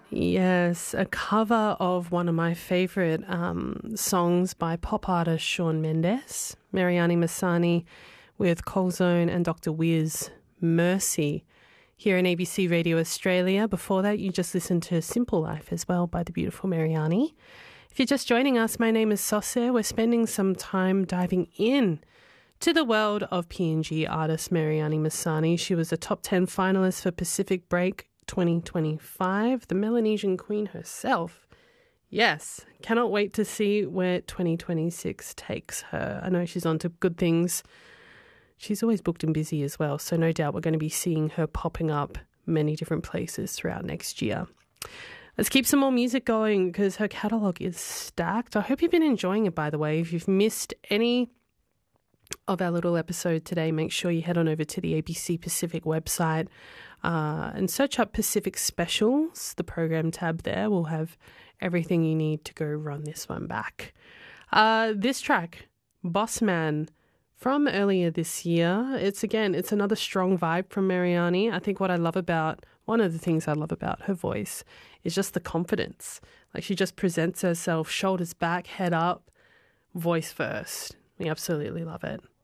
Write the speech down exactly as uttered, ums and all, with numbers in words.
Yes, a cover of one of my favourite um, songs by pop artist Shawn Mendes, Mariani Masani with Coalzone and Doctor Wiz, Mercy, here on A B C Radio Australia. Before that, you just listened to Simple Life as well by the beautiful Mariani. If you're just joining us, my name is Sauce. We're spending some time diving in to the world of P N G artist Mariani Masani. She was a top ten finalist for Pacific Break twenty twenty-five, the Melanesian queen herself. Yes, cannot wait to see where twenty twenty-six takes her. I know she's on to good things. She's always booked and busy as well, so no doubt we're going to be seeing her popping up many different places throughout next year. Let's keep some more music going because her catalogue is stacked. I hope you've been enjoying it, by the way. If you've missed any of our little episode today, make sure you head on over to the A B C Pacific website uh, and search up Pacific Specials. The program tab there will have everything you need to go run this one back. Uh, this track, Boss Man, from earlier this year. It's again, it's another strong vibe from Mariani. I think what I love about, one of the things I love about her voice is just the confidence. Like she just presents herself, shoulders back, head up, voice first. We absolutely love it.